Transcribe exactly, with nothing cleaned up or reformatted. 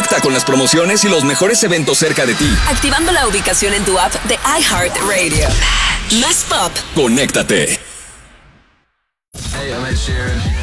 Conecta con las promociones y los mejores eventos cerca de ti. Activando la ubicación en tu app de iHeartRadio. Más pop. Conéctate. Hey, I'm Ed Sheeran.